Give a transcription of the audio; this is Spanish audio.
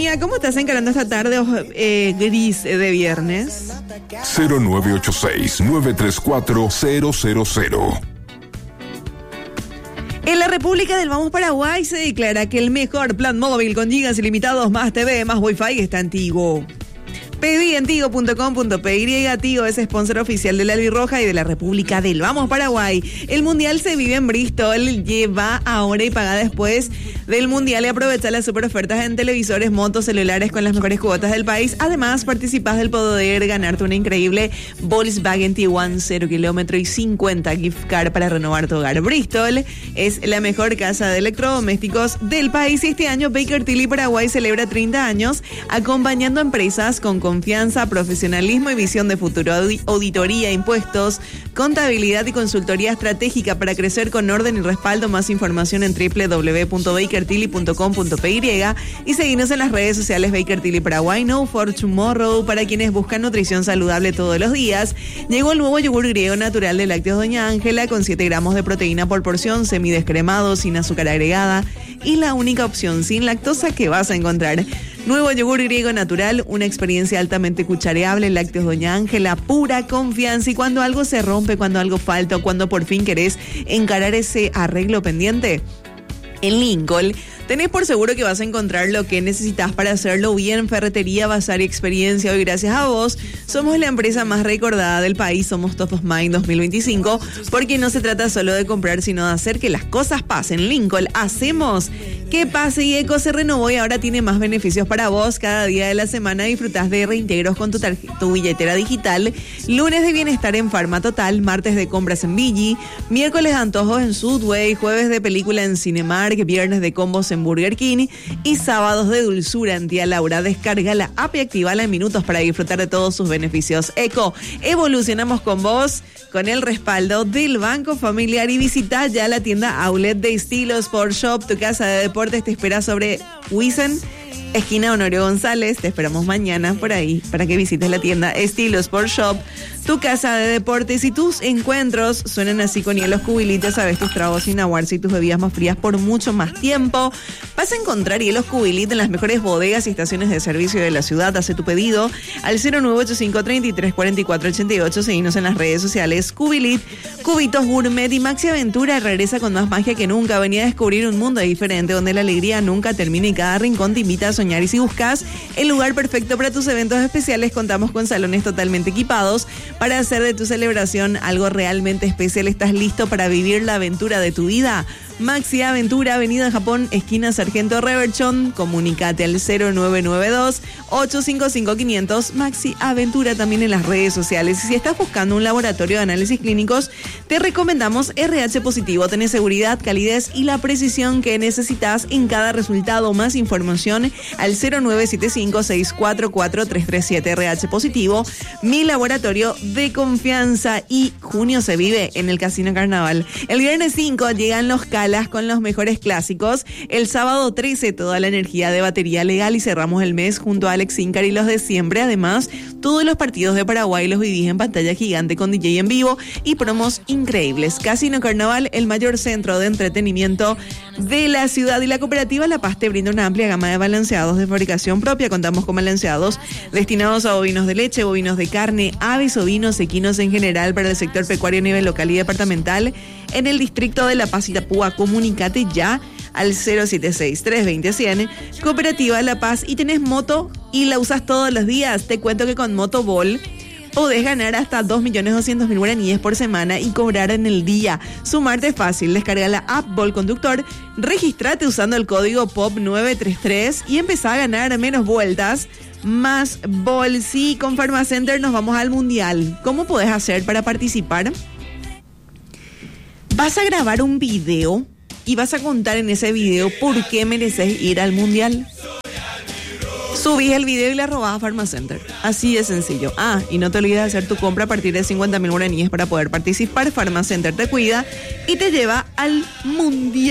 amiga, ¿cómo estás encarando esta tarde gris de viernes? 0986-934-000. En la República del Vamos Paraguay se declara que el mejor plan móvil con gigas ilimitados, más TV, más Wi-Fi está en Tigo. Pedí en tigo.com.py. Tigo es sponsor oficial de la Albirroja y de la República del Vamos Paraguay. El Mundial se vive en Bristol. Lleva ahora y paga después del Mundial y aprovecha las super ofertas en televisores, motos, celulares con las mejores cuotas del país. Además, participas del poder ganarte una increíble Volkswagen Tiguan 0 kilómetro y 50 gift card para renovar tu hogar. Bristol es la mejor casa de electrodomésticos del país y este año Baker Tilly Paraguay celebra 30 años acompañando a empresas con confianza, profesionalismo y visión de futuro. Auditoría, impuestos, contabilidad y consultoría estratégica para crecer con orden y respaldo. Más información en www.bakertilly.com.py y seguirnos en las redes sociales Baker Tilly Paraguay. No for Tomorrow, para quienes buscan nutrición saludable todos los días. Llegó el nuevo yogur griego natural de lácteos Doña Ángela con 7 gramos de proteína por porción, semidescremado, sin azúcar agregada y la única opción sin lactosa que vas a encontrar. Nuevo yogur griego natural, una experiencia altamente cuchareable, lácteos Doña Ángela, pura confianza. Y cuando algo se rompe, cuando algo falta o cuando por fin querés encarar ese arreglo pendiente, en Lincoln tenés por seguro que vas a encontrar lo que necesitas para hacerlo bien. Ferretería, bazar y experiencia. Hoy, gracias a vos, somos la empresa más recordada del país. Somos Top of Mind 2025, porque no se trata solo de comprar, sino de hacer que las cosas pasen. Lincoln, hacemos que pase, y Eco se renovó y ahora tiene más beneficios para vos. Cada día de la semana disfrutás de reintegros con tu billetera digital. Lunes de bienestar en Farma Total, martes de compras en Vigi, miércoles de antojos en Sudway, jueves de película en Cinemark, viernes de combos en Burger King y sábados de dulzura en Tía Laura. Descarga la app y activala en minutos para disfrutar de todos sus beneficios. Eco, evolucionamos con vos, con el respaldo del Banco Familiar, y visita ya la tienda outlet de Estilo Sport Shop. Tu casa de deportes te espera sobre Wiesen, esquina Honorio González. Te esperamos mañana por ahí para que visites la tienda Estilo Sport Shop, tu casa de deportes. Y tus encuentros suenan así con hielos Cubilite. Sabes, tus tragos sin aguarse y tus bebidas más frías por mucho más tiempo. Vas a encontrar hielos Cubilite en las mejores bodegas y estaciones de servicio de la ciudad. Hace tu pedido al 0985-334488. Seguinos en las redes sociales. Cubilite, Cubitos Gourmet. Y Maxi Aventura regresa con más magia que nunca. Venía a descubrir un mundo diferente donde la alegría nunca termina y cada rincón te invita a soñar. Y si buscas el lugar perfecto para tus eventos especiales, contamos con salones totalmente equipados para hacer de tu celebración algo realmente especial. ¿Estás listo para vivir la aventura de tu vida? Maxi Aventura, Avenida Japón, esquina Sargento Reverchon. Comunícate al 0992-855-500. Maxi Aventura también en las redes sociales. Y si estás buscando un laboratorio de análisis clínicos, te recomendamos RH Positivo. Tenés seguridad, calidez y la precisión que necesitas en cada resultado. Más información al 0975-644-337. RH Positivo, mi laboratorio de confianza. Y junio se vive en el Casino Carnaval. El viernes 5 llegan los con los mejores clásicos. El sábado 13, toda la energía de Batería Legal, y cerramos el mes junto a Alex Incar y los de siempre. Además, todos los partidos de Paraguay los vivís en pantalla gigante con DJ en vivo y promos increíbles. Casino Carnaval, el mayor centro de entretenimiento de la ciudad. Y la Cooperativa La Paz te brinda una amplia gama de balanceados de fabricación propia. Contamos con balanceados destinados a bovinos de leche, bovinos de carne, aves, ovinos, equinos en general para el sector pecuario a nivel local y departamental. En el distrito de La Paz y Itapúa, comunícate ya al 076-320-100. Cooperativa La Paz. Y tenés moto y la usas todos los días. Te cuento que con Motobol podés ganar hasta 2.200.000 guaraníes por semana y cobrar en el día. Sumarte es fácil. Descarga la app Bol Conductor, registrate usando el código POP933 y empezá a ganar menos vueltas, más Bol. Sí, con Pharmacenter nos vamos al Mundial. ¿Cómo podés hacer para participar? Vas a grabar un video y vas a contar en ese video por qué mereces ir al Mundial. Subís el video y le robás a Pharmacenter. Así de sencillo. Y no te olvides de hacer tu compra a partir de 50.000 guaraníes para poder participar. Pharmacenter te cuida y te lleva al Mundial.